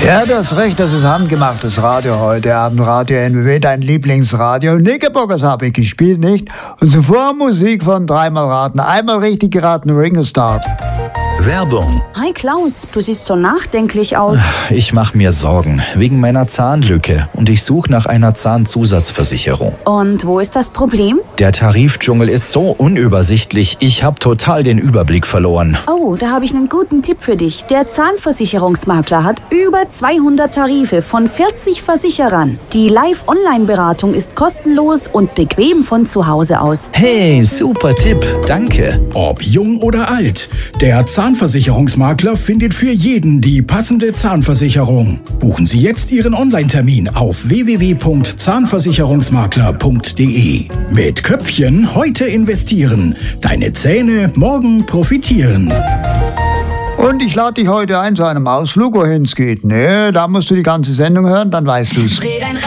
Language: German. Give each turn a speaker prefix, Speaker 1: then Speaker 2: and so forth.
Speaker 1: Ja, du hast recht, das ist handgemachtes Radio heute Abend. Radio NWW, dein Lieblingsradio. Knickerbockers habe ich gespielt, nicht? Und zuvor Musik von dreimal raten. Einmal richtig geraten, Ringo Starr.
Speaker 2: Werbung.
Speaker 3: Hi Klaus, du siehst so nachdenklich aus.
Speaker 2: Ich mache mir Sorgen wegen meiner Zahnlücke und ich suche nach einer Zahnzusatzversicherung.
Speaker 3: Und wo ist das Problem?
Speaker 2: Der Tarifdschungel ist so unübersichtlich, ich habe total den Überblick verloren.
Speaker 3: Oh, da habe ich einen guten Tipp für dich. Der Zahnversicherungsmakler hat über 200 Tarife von 40 Versicherern. Die Live-Online-Beratung ist kostenlos und bequem von zu Hause aus.
Speaker 2: Hey, super Tipp, danke.
Speaker 4: Ob jung oder alt, der Zahnversicherungsmakler findet für jeden die passende Zahnversicherung. Buchen Sie jetzt Ihren Online-Termin auf www.zahnversicherungsmakler.de. Mit Köpfchen heute investieren. Deine Zähne morgen profitieren.
Speaker 1: Und ich lade dich heute ein zu einem Ausflug, wohin es geht. Ne, da musst du die ganze Sendung hören, dann weißt du's.